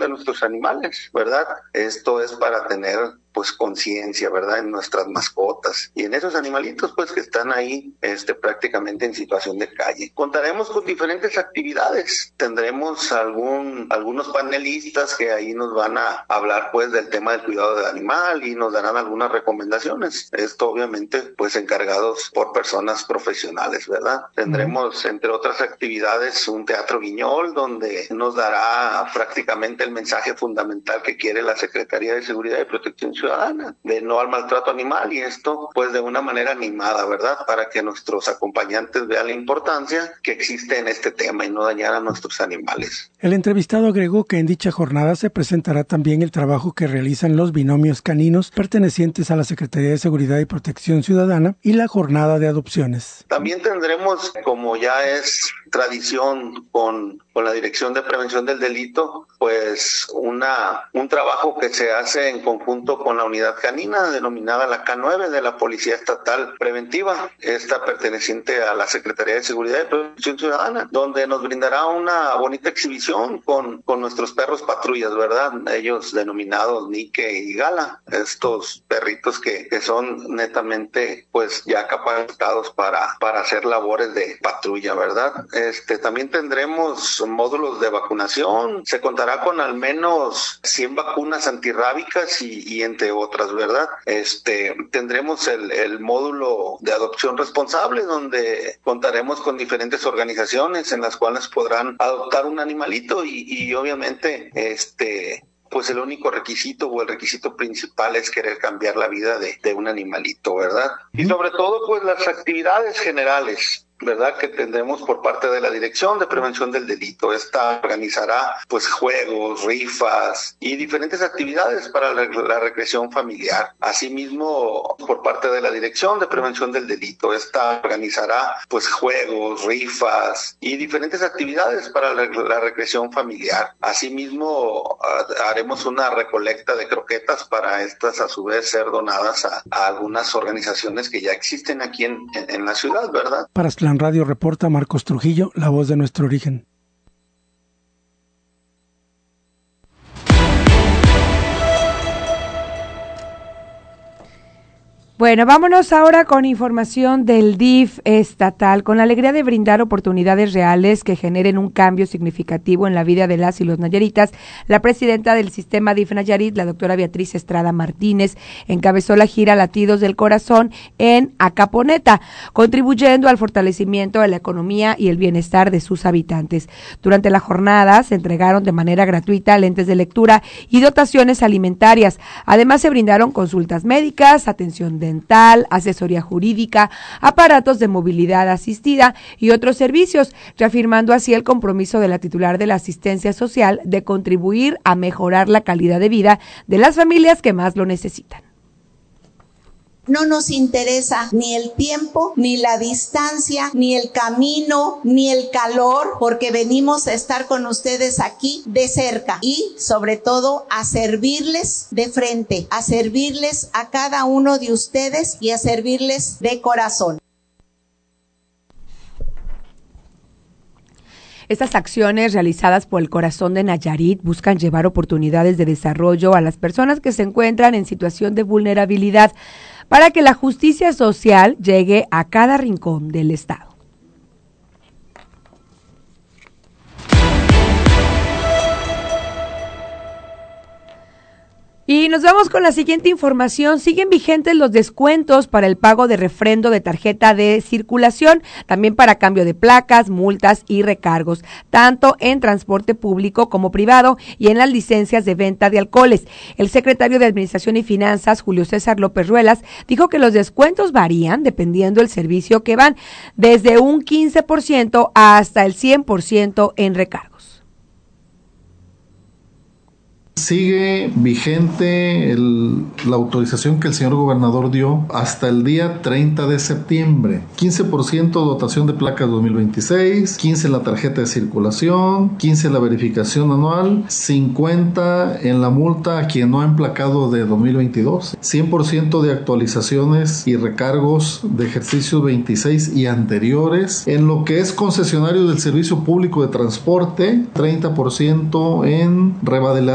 de nuestros animales, ¿verdad? Esto es para tener pues conciencia, ¿verdad? En nuestras mascotas y en esos animalitos pues que están ahí prácticamente en situación de calle. Contaremos con diferentes actividades. Tendremos algunos panelistas que ahí nos van a hablar pues del tema del cuidado del animal y nos darán algunas recomendaciones. Esto obviamente pues encargados por personas profesionales, ¿verdad? Tendremos entre otras actividades un teatro guiñol donde nos dará prácticamente el mensaje fundamental que quiere la Secretaría de Seguridad y Protección Ciudadana de no al maltrato animal, y esto pues de una manera animada, ¿verdad? Para que nuestros acompañantes vean la importancia que existe en este tema y no dañar a nuestros animales. El entrevistado agregó que en dicha jornada se presentará también el trabajo que realizan los binomios caninos pertenecientes a la Secretaría de Seguridad y Protección Ciudadana y la jornada de adopciones. También tendremos, como ya es tradición con la Dirección de Prevención del Delito, pues un trabajo que se hace en conjunto con la unidad canina denominada la K9 de la Policía Estatal Preventiva, esta perteneciente a la Secretaría de Seguridad y Protección Ciudadana, donde nos brindará una bonita exhibición con nuestros perros patrullas, ¿verdad? Ellos denominados Nike y Gala, estos perritos que son netamente pues ya capacitados para hacer labores de patrulla, ¿verdad? También tendremos módulos de vacunación, se contará con al menos 100 vacunas antirrábicas y entre otras, ¿verdad? Tendremos el módulo de adopción responsable, donde contaremos con diferentes organizaciones en las cuales podrán adoptar un animalito y obviamente pues el único requisito o el requisito principal es querer cambiar la vida de un animalito, ¿verdad? Y sobre todo pues las actividades generales, ¿verdad? Que tendremos por parte de la Dirección de Prevención del Delito. Esta organizará pues juegos, rifas y diferentes actividades para la recreación familiar. Asimismo, por parte de la Dirección de Prevención del Delito, esta organizará pues juegos, rifas y diferentes actividades para la recreación familiar. Asimismo, haremos una recolecta de croquetas para estas a su vez ser donadas a algunas organizaciones que ya existen aquí en la ciudad, ¿verdad? Para Aztlán Radio reporta Marcos Trujillo, la voz de nuestro origen. Bueno, vámonos ahora con información del DIF estatal. Con la alegría de brindar oportunidades reales que generen un cambio significativo en la vida de las y los nayaritas, la presidenta del sistema DIF Nayarit, la doctora Beatriz Estrada Martínez, encabezó la gira Latidos del Corazón en Acaponeta, contribuyendo al fortalecimiento de la economía y el bienestar de sus habitantes. Durante la jornada se entregaron de manera gratuita lentes de lectura y dotaciones alimentarias. Además se brindaron consultas médicas, atención dental, asesoría jurídica, aparatos de movilidad asistida y otros servicios, reafirmando así el compromiso de la titular de la asistencia social de contribuir a mejorar la calidad de vida de las familias que más lo necesitan. No nos interesa ni el tiempo, ni la distancia, ni el camino, ni el calor, porque venimos a estar con ustedes aquí de cerca y sobre todo a servirles de frente, a servirles a cada uno de ustedes y a servirles de corazón. Estas acciones realizadas por el Corazón de Nayarit buscan llevar oportunidades de desarrollo a las personas que se encuentran en situación de vulnerabilidad para que la justicia social llegue a cada rincón del estado. Y nos vamos con la siguiente información. Siguen vigentes los descuentos para el pago de refrendo de tarjeta de circulación, también para cambio de placas, multas y recargos, tanto en transporte público como privado y en las licencias de venta de alcoholes. El secretario de Administración y Finanzas, Julio César López Ruelas, dijo que los descuentos varían dependiendo del servicio que van, desde un 15% hasta el 100% en recargos. Sigue vigente la autorización que el señor gobernador dio hasta el día 30 de septiembre. 15% dotación de placas 2026, 15% en la tarjeta de circulación, 15% en la verificación anual, 50% en la multa a quien no ha emplacado de 2022, 100% de actualizaciones y recargos de ejercicios 26 y anteriores. En lo que es concesionario del servicio público de transporte, 30% en